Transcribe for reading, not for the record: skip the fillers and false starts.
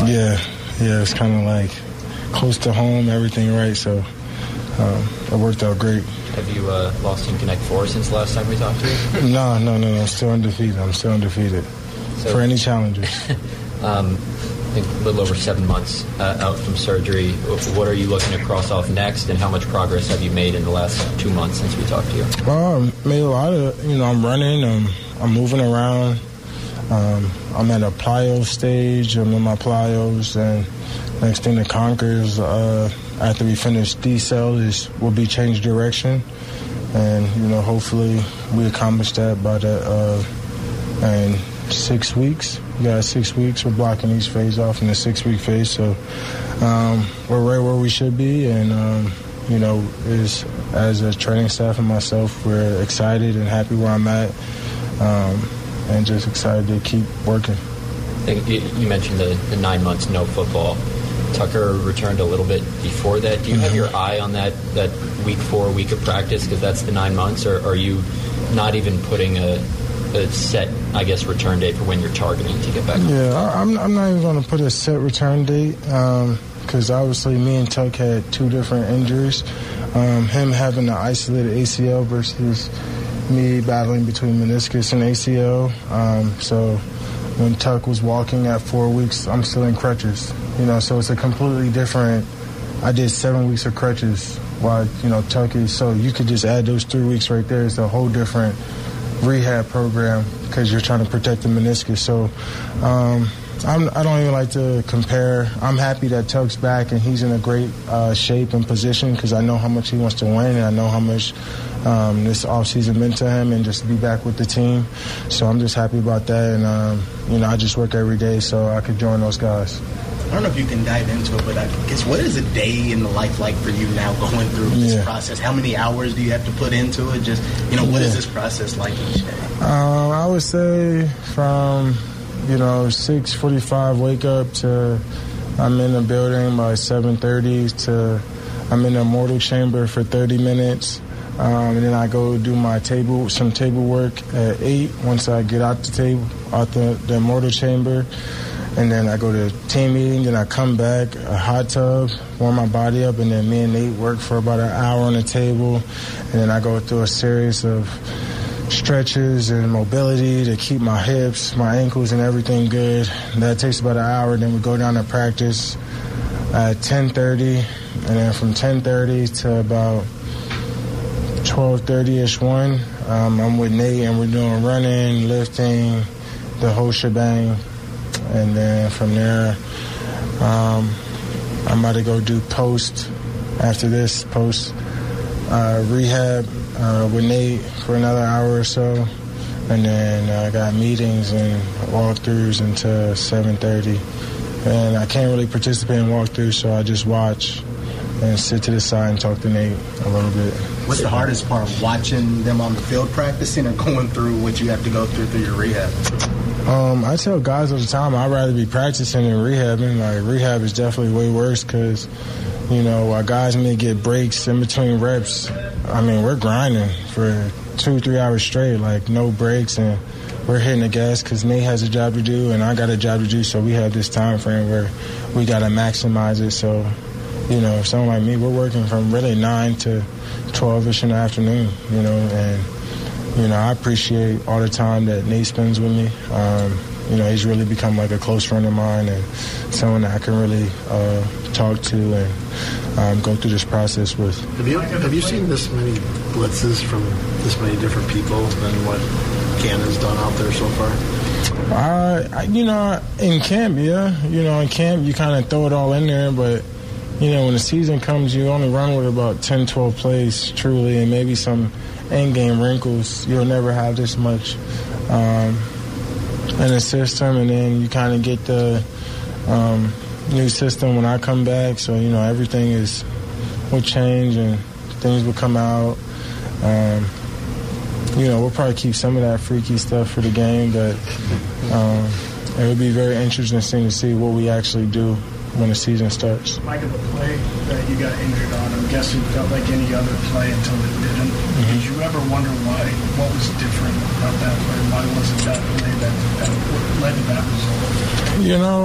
Yeah, it's kind of like close to home, everything right, so it worked out great. Have you lost in Connect 4 since the last time we talked to you? No, I'm still undefeated. So, for any challengers. I think a little over 7 months out from surgery. What are you looking to cross off next, and how much progress have you made in the last 2 months since we talked to you? Well, I made a lot of, I'm running, I'm moving around. I'm at a plyo stage. I'm in my plyos, and next thing to conquer is after we finish D-cell we'll be change direction, and hopefully we accomplish that by in 6 weeks. We got 6 weeks. We're blocking each phase off in the 6-week phase, so we're right where we should be, and as a training staff and myself, we're excited and happy where I'm at. And just excited to keep working. I think you mentioned the 9 months no football. Tucker returned a little bit before that. Do you have your eye on that week 4 week of practice, because that's the 9 months, or are you not even putting a set, return date for when you're targeting to get back? Yeah, I'm not even going to put a set return date, because obviously me and Tuck had 2 different injuries. Him having an isolated ACL versus me battling between meniscus and ACL. So when Tuck was walking at 4 weeks, I'm still in crutches. So it's a completely different. I did 7 weeks of crutches while Tuck is. So you could just add those 3 weeks right there. It's a whole different rehab program because you're trying to protect the meniscus. So I don't even like to compare. I'm happy that Tuck's back and he's in a great shape and position, because I know how much he wants to win, and I know how much this offseason meant to him, and just to be back with the team. So I'm just happy about that, and I just work every day so I could join those guys. I don't know if you can dive into it, but I guess what is a day in the life like for you now going through this process? How many hours do you have to put into it? Just, what is this process like each day? I would say from 6:45 wake up to I'm in the building by 7:30 to I'm in the mortal chamber for 30 minutes. And then I go do some table work at 8 once I get out the mortal chamber. And then I go to team meeting, then I come back, a hot tub, warm my body up, and then me and Nate work for about an hour on the table. And then I go through a series of stretches and mobility to keep my hips, my ankles, and everything good. That takes about an hour. Then we go down to practice at 10:30, and then from 10:30 to about 12:30-ish, 1, I'm with Nate, and we're doing running, lifting, the whole shebang. And then from there, I'm about to go do post rehab with Nate for another hour or so. And then I got meetings and walkthroughs until 7:30. And I can't really participate in walkthroughs, so I just watch and sit to the side and talk to Nate a little bit. What's the hardest part, watching them on the field practicing or going through what you have to go through your rehab? I tell guys all the time I'd rather be practicing than rehabbing. Like, rehab is definitely way worse because, while guys may get breaks in between reps, we're grinding for 2-3 hours straight, like no breaks, and we're hitting the gas because Nate has a job to do and I got a job to do, so we have this time frame where we got to maximize it. So, someone like me, we're working from really 9 to 12-ish in the afternoon, and I appreciate all the time that Nate spends with me. He's really become like a close friend of mine and someone that I can really talk to and go through this process with. Have you seen this many blitzes from this many different people than what Cannon's done out there so far? In camp, yeah. In camp, you kind of throw it all in there, but when the season comes, you only run with about 10, 12 plays, truly, and maybe some end-game wrinkles. You'll never have this much in the system, and then you kind of get the new system when I come back. So, everything will change and things will come out. We'll probably keep some of that freaky stuff for the game, but it would be very interesting to see what we actually do when the season starts. Mike, the play that you got injured on, I'm guessing felt like any other play until it didn't. Mm-hmm. Did you ever wonder what was different about that play? Why wasn't that play that led to that result?